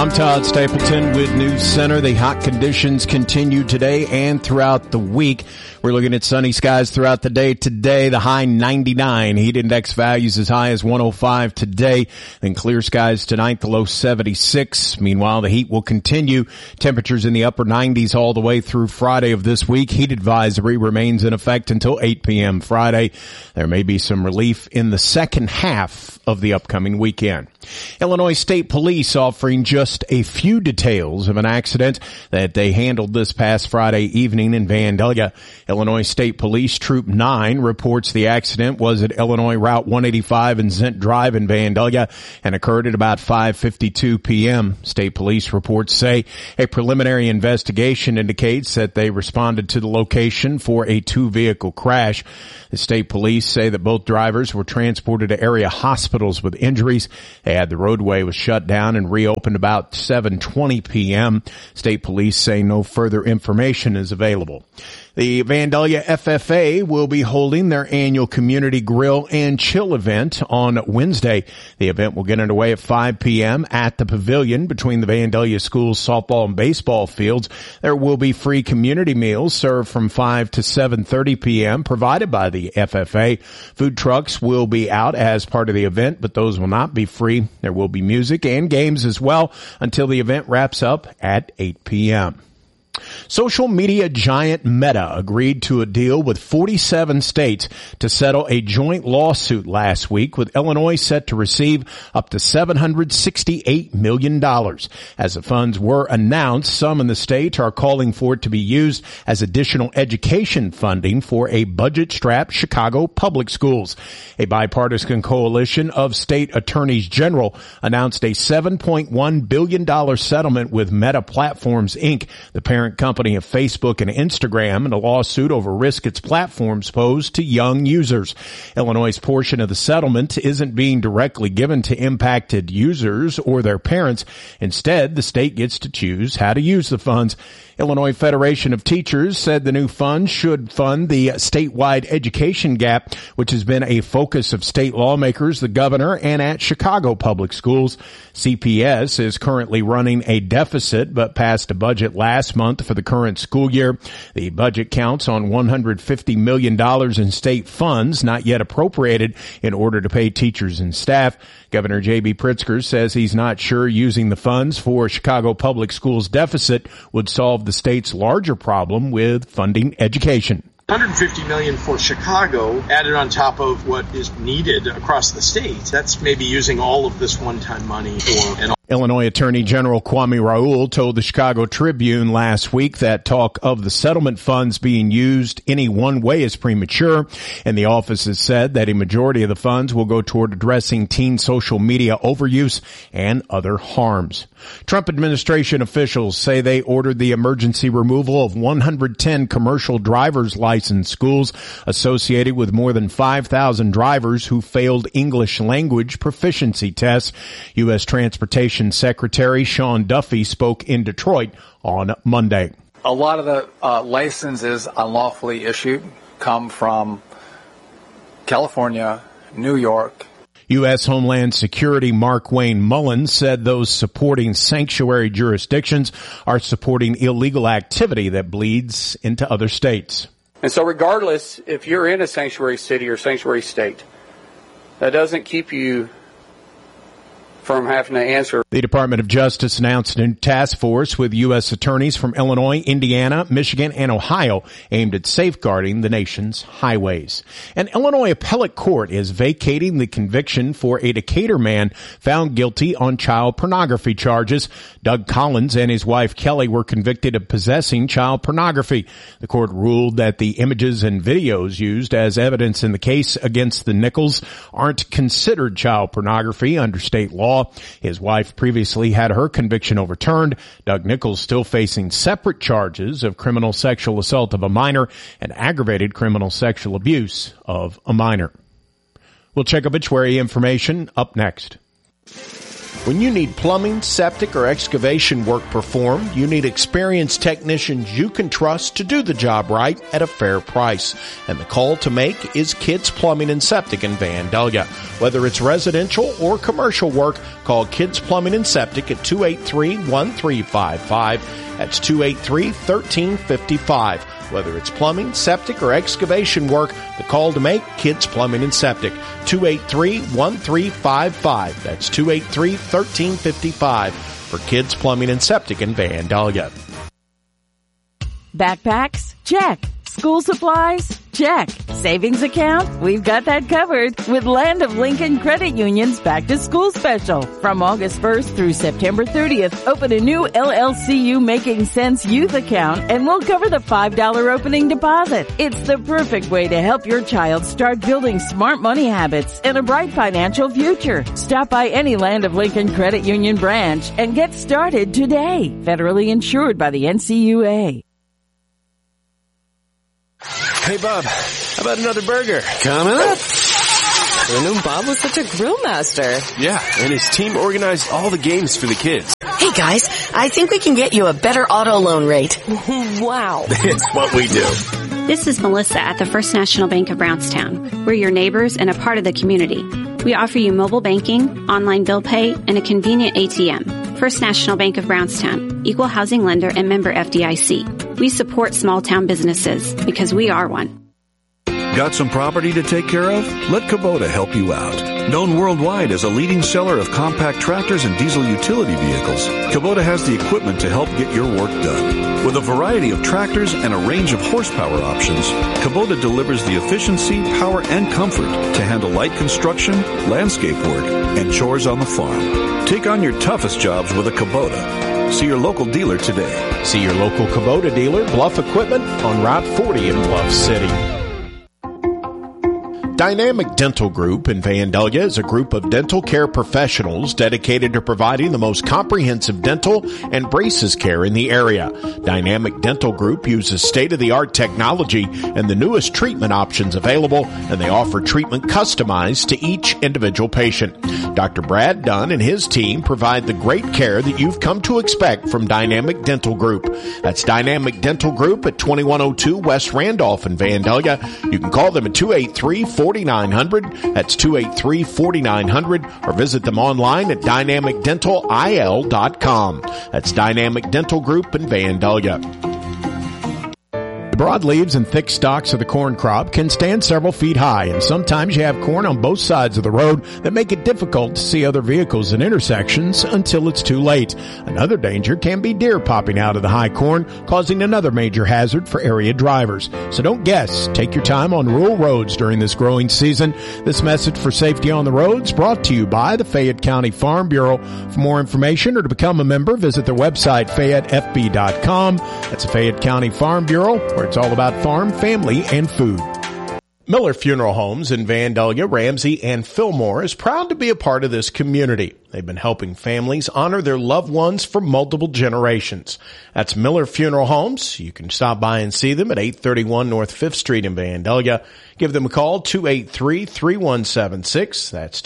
I'm Todd Stapleton with News Center. The hot conditions continue today and throughout the week. We're looking at sunny skies throughout the day. Today, the high 99. Heat index values as high as 105 today. Then clear skies tonight, the low 76. Meanwhile, the heat will continue. Temperatures in the upper 90s all the way through Friday of this week. Heat advisory remains in effect until 8 p.m. Friday. There may be some relief in the second half of the upcoming weekend. Illinois State Police offering just a few details of an accident that they handled this past Friday evening in Vandalia. Illinois State Police Troop 9 reports the accident was at Illinois Route 185 and Zent Drive in Vandalia and occurred at about 5:52 p.m. State Police reports say a preliminary investigation indicates that they responded to the location for a two-vehicle crash. The State Police say that both drivers were transported to area hospitals with injuries. The roadway was shut down and reopened about 7:20 p.m. State Police say no further information is available. The Vandalia FFA will be holding their annual community grill and chill event on Wednesday. The event will get underway at 5 p.m. at the pavilion between the Vandalia Schools softball and baseball fields. There will be free community meals served from 5 to 7:30 p.m. provided by the FFA. Food trucks will be out as part of the event, but those will not be free. There will be music and games as well until the event wraps up at 8 p.m. Social media giant Meta agreed to a deal with 47 states to settle a joint lawsuit last week, with Illinois set to receive up to $768 million. As the funds were announced, some in the state are calling for it to be used as additional education funding for a budget-strapped Chicago public schools. A bipartisan coalition of state attorneys general announced a $7.1 billion settlement with Meta Platforms, Inc., the parent company of Facebook and Instagram, in a lawsuit over risk its platforms pose to young users. Illinois' portion of the settlement isn't being directly given to impacted users or their parents. Instead, the state gets to choose how to use the funds. Illinois Federation of Teachers said the new fund should fund the statewide education gap, which has been a focus of state lawmakers, the governor, and at Chicago public schools. CPS is currently running a deficit, but passed a budget last month for the current school year. The budget counts on $150 million in state funds not yet appropriated in order to pay teachers and staff. Governor J.B. Pritzker says he's not sure using the funds for Chicago public schools deficit would solve the state's larger problem with funding education. $150 million for Chicago added on top of what is needed across the state. That's maybe using all of this one-time money for an Illinois Attorney General Kwame Raoul told the Chicago Tribune last week that talk of the settlement funds being used any one way is premature, and the office has said that a majority of the funds will go toward addressing teen social media overuse and other harms. Trump administration officials say they ordered the emergency removal of 110 commercial driver's license schools associated with more than 5,000 drivers who failed English language proficiency tests. U.S. Transportation Secretary Sean Duffy spoke in Detroit on Monday. A lot of the licenses unlawfully issued come from California, New York. U.S. Homeland Security Mark Wayne Mullins said those supporting sanctuary jurisdictions are supporting illegal activity that bleeds into other states. And so regardless if you're in a sanctuary city or sanctuary state, that doesn't keep you from having to answer. The Department of Justice announced a new task force with U.S. attorneys from Illinois, Indiana, Michigan, and Ohio aimed at safeguarding the nation's highways. An Illinois appellate court is vacating the conviction for a Decatur man found guilty on child pornography charges. Doug Collins and his wife Kelly were convicted of possessing child pornography. The court ruled that the images and videos used as evidence in the case against the Nichols aren't considered child pornography under state law. His wife previously had her conviction overturned. Doug Nichols still facing separate charges of criminal sexual assault of a minor and aggravated criminal sexual abuse of a minor. We'll check obituary information up next. When you need plumbing, septic, or excavation work performed, you need experienced technicians you can trust to do the job right at a fair price. And the call to make is Kids Plumbing and Septic in Vandalia. Whether it's residential or commercial work, call Kids Plumbing and Septic at 283-1355. That's 283-1355. Whether it's plumbing, septic, or excavation work, the call to make, Kids Plumbing and Septic, 283-1355. That's 283-1355 for Kids Plumbing and Septic in Vandalia. Backpacks? Check. School supplies? Check. Savings account? We've got that covered with Land of Lincoln Credit Union's Back to School Special. From August 1st through September 30th, open a new LLCU Making Sense Youth account and we'll cover the $5 opening deposit. It's the perfect way to help your child start building smart money habits and a bright financial future. Stop by any Land of Lincoln Credit Union branch and get started today. Federally insured by the NCUA. Hey, Bob, how about another burger? Coming up. I knew Bob was such a grill master. Yeah, and his team organized all the games for the kids. Hey, guys, I think we can get you a better auto loan rate. Wow. It's what we do. This is Melissa at the First National Bank of Brownstown. We're your neighbors and a part of the community. We offer you mobile banking, online bill pay, and a convenient ATM. First National Bank of Brownstown, equal housing lender and member FDIC. We support small town businesses because we are one. Got some property to take care of? Let Kubota help you out. Known worldwide as a leading seller of compact tractors and diesel utility vehicles, Kubota has the equipment to help get your work done. With a variety of tractors and a range of horsepower options, Kubota delivers the efficiency, power, and comfort to handle light construction, landscape work, and chores on the farm. Take on your toughest jobs with a Kubota. See your local dealer today. See your local Kubota dealer, Bluff Equipment, on Route 40 in Bluff City. Dynamic Dental Group in Vandalia is a group of dental care professionals dedicated to providing the most comprehensive dental and braces care in the area. Dynamic Dental Group uses state-of-the-art technology and the newest treatment options available, and they offer treatment customized to each individual patient. Dr. Brad Dunn and his team provide the great care that you've come to expect from Dynamic Dental Group. That's Dynamic Dental Group at 2102 West Randolph in Vandalia. You can call them at 283-4900. That's 283-4900, or visit them online at dynamicdentalil.com. That's Dynamic Dental Group in Vandalia. The broadleaves and thick stalks of the corn crop can stand several feet high, and sometimes you have corn on both sides of the road that make it difficult to see other vehicles in intersections until it's too late. Another danger can be deer popping out of the high corn, causing another major hazard for area drivers. So don't guess. Take your time on rural roads during this growing season. This message for safety on the roads brought to you by the Fayette County Farm Bureau. For more information or to become a member, visit their website, FayetteFB.com. That's the Fayette County Farm Bureau, where it's all about farm, family, and food. Miller Funeral Homes in Vandalia, Ramsey, and Fillmore is proud to be a part of this community. They've been helping families honor their loved ones for multiple generations. That's Miller Funeral Homes. You can stop by and see them at 831 North 5th Street in Vandalia. Give them a call, 283-3176. That's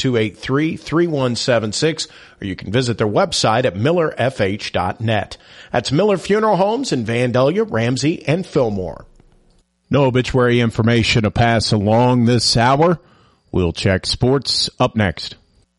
283-3176. Or you can visit their website at millerfh.net. That's Miller Funeral Homes in Vandalia, Ramsey, and Fillmore. No obituary information to pass along this hour. We'll check sports up next.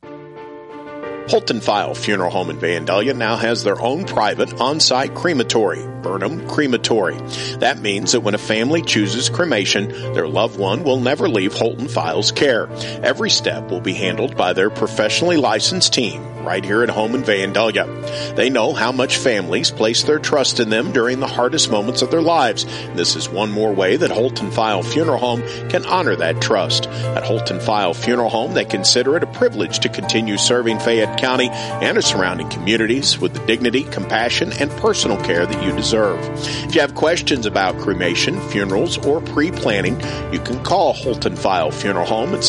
Holton File Funeral Home in Vandalia now has their own private on-site crematory, Burnham Crematory. That means that when a family chooses cremation, their loved one will never leave Holton File's care. Every step will be handled by their professionally licensed team right here at home in Vandalia. They know how much families place their trust in them during the hardest moments of their lives. This is one more way that Holton File Funeral Home can honor that trust. At Holton File Funeral Home, they consider it a privilege to continue serving Fayette County and its surrounding communities with the dignity, compassion, and personal care that you deserve. If you have questions about cremation, funerals, or pre-planning, you can call Holton File Funeral Home at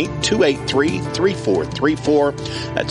618-283-3434. That's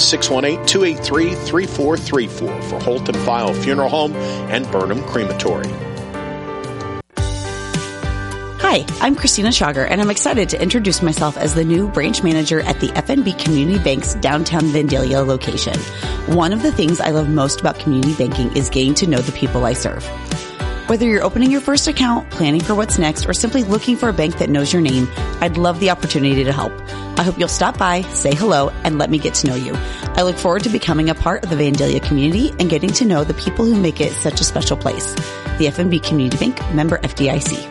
618-283-3434 for Holton File Funeral Home and Burnham Crematory. Hi, I'm Christina Schauger, and I'm excited to introduce myself as the new branch manager at the FNB Community Bank's downtown Vandalia location. One of the things I love most about community banking is getting to know the people I serve. Whether you're opening your first account, planning for what's next, or simply looking for a bank that knows your name, I'd love the opportunity to help. I hope you'll stop by, say hello, and let me get to know you. I look forward to becoming a part of the Vandalia community and getting to know the people who make it such a special place. The FNB Community Bank, member FDIC.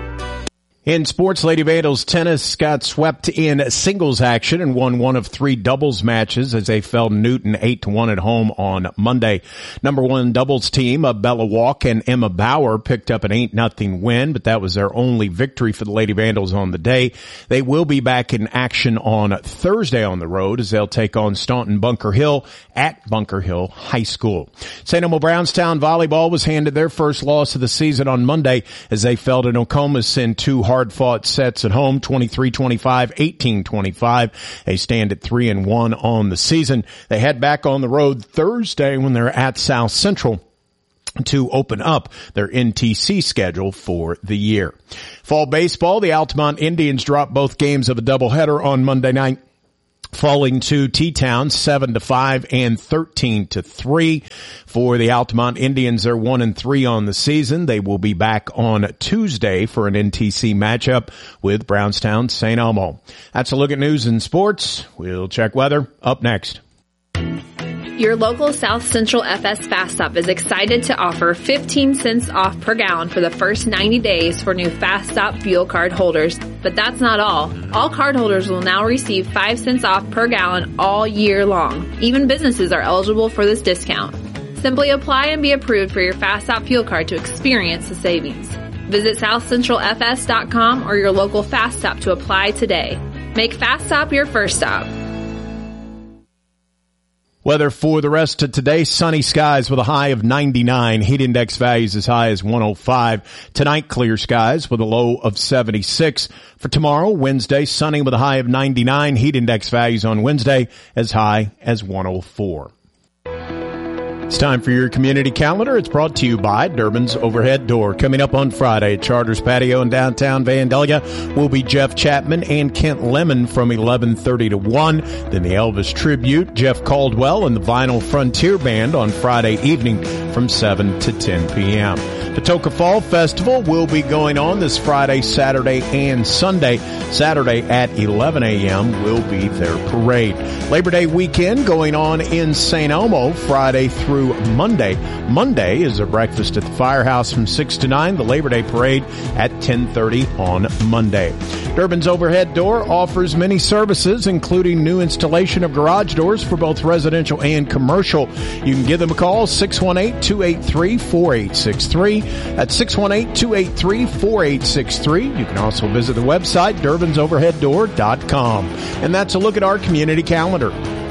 In sports, Lady Vandals tennis got swept in singles action and won one of 3 doubles matches as they fell Newton 8-1 at home on Monday. Number 1 doubles team, Bella Walk and Emma Bauer, picked up an 8-0 win, but that was their only victory for the Lady Vandals on the day. They will be back in action on Thursday on the road as they'll take on Staunton Bunker Hill at Bunker Hill High School. St. Elmo Brownstown Volleyball was handed their first loss of the season on Monday as they fell to Nokomis in 2 hard-fought sets at home, 23-25, 18-25. They stand at 3-1 on the season. They head back on the road Thursday when they're at South Central to open up their NTC schedule for the year. Fall baseball, the Altamont Indians dropped both games of a doubleheader on Monday night, falling to T-Town 7-5 and 13-3. For the Altamont Indians, they're 1-3 on the season. They will be back on Tuesday for an NTC matchup with Brownstown St. Elmo. That's a look at news and sports. We'll check weather up next. Your local South Central FS Fast Stop is excited to offer 15 cents off per gallon for the first 90 days for new Fast Stop fuel card holders. But that's not all. All card holders will now receive 5 cents off per gallon all year long. Even businesses are eligible for this discount. Simply apply and be approved for your Fast Stop fuel card to experience the savings. Visit SouthCentralFS.com or your local Fast Stop to apply today. Make Fast Stop your first stop. Weather for the rest of today, sunny skies with a high of 99. Heat index values as high as 105. Tonight, clear skies with a low of 76. For tomorrow, Wednesday, sunny with a high of 99. Heat index values on Wednesday as high as 104. It's time for your community calendar. It's brought to you by Durbin's Overhead Door. Coming up on Friday at Charters Patio in downtown Vandalia will be Jeff Chapman and Kent Lemon from 11:30 to 1. Then the Elvis Tribute, Jeff Caldwell and the Vinyl Frontier Band on Friday evening from 7 to 10 p.m. The Toka Fall Festival will be going on this Friday, Saturday, and Sunday. Saturday at 11 a.m. will be their parade. Labor Day weekend going on in St. Elmo Friday through Monday. Monday is a breakfast at the Firehouse from 6 to 9. The Labor Day parade at 10:30 on Monday. Durbin's Overhead Door offers many services, including new installation of garage doors for both residential and commercial. You can give them a call, 618-283-4863. That's 618-283-4863. You can also visit the website, DurbinsOverheadDoor.com. And that's a look at our community calendar.